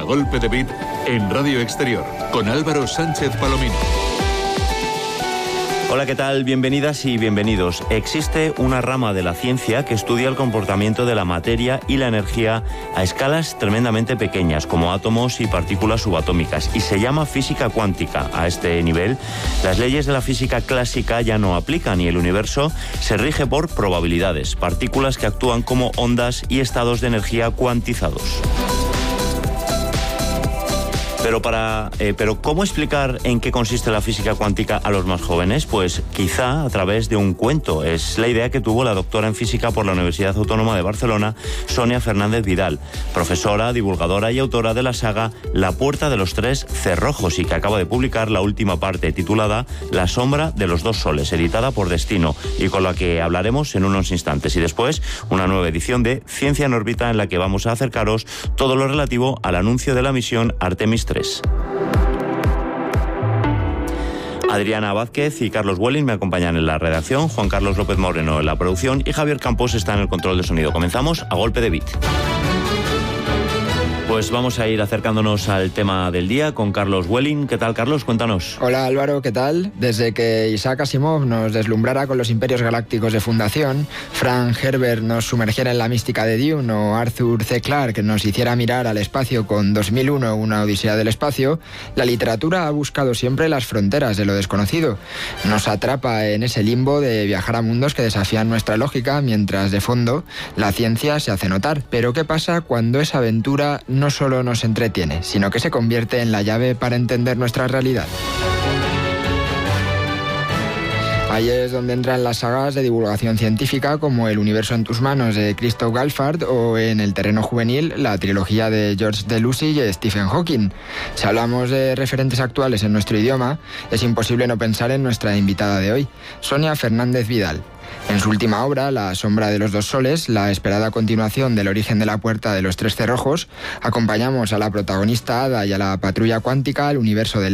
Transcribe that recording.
Golpe de Beat en Radio Exterior con Álvaro Sánchez Palomino. Hola, ¿qué tal? Bienvenidas y bienvenidos. Existe una rama de la ciencia que estudia el comportamiento de la materia y la energía a escalas tremendamente pequeñas, como átomos y partículas subatómicas, y se llama física cuántica. A este nivel, las leyes de la física clásica ya no aplican y el universo se rige por probabilidades, partículas que actúan como ondas y estados de energía cuantizados. Pero ¿cómo explicar en qué consiste la física cuántica a los más jóvenes? Pues quizá a través de un cuento. Es la idea que tuvo la doctora en física por la Universidad Autónoma de Barcelona, Sonia Fernández Vidal, profesora, divulgadora y autora de la saga La puerta de los tres cerrojos, y que acaba de publicar la última parte titulada La sombra de los dos soles, editada por Destino, y con la que hablaremos en unos instantes. Y después una nueva edición de Ciencia en órbita, en la que vamos a acercaros todo lo relativo al anuncio de la misión Artemis 3. Adriana Vázquez y Carlos Welling me acompañan en la redacción, Juan Carlos López Moreno en la producción y Javier Campos está en el control de sonido. Comenzamos a golpe de beat. Pues vamos a ir acercándonos al tema del día con Carlos Welling. ¿Qué tal, Carlos? Cuéntanos. Hola, Álvaro, ¿qué tal? Desde que Isaac Asimov nos deslumbrara con los imperios galácticos de fundación, Frank Herbert nos sumergiera en la mística de Dune o Arthur C. Clarke nos hiciera mirar al espacio con 2001, una odisea del espacio, la literatura ha buscado siempre las fronteras de lo desconocido. Nos atrapa en ese limbo de viajar a mundos que desafían nuestra lógica, mientras de fondo la ciencia se hace notar. Pero ¿qué pasa cuando esa aventura no solo nos entretiene, sino que se convierte en la llave para entender nuestra realidad? Ahí es donde entran las sagas de divulgación científica como El universo en tus manos de Christoph Galfard o, en el terreno juvenil, la trilogía de George Delucy y Stephen Hawking. Si hablamos de referentes actuales en nuestro idioma, es imposible no pensar en nuestra invitada de hoy, Sonia Fernández Vidal. En su última obra, La sombra de los dos soles, la esperada continuación del origen de la puerta de los tres cerrojos, acompañamos a la protagonista Ada y a la patrulla cuántica al universo del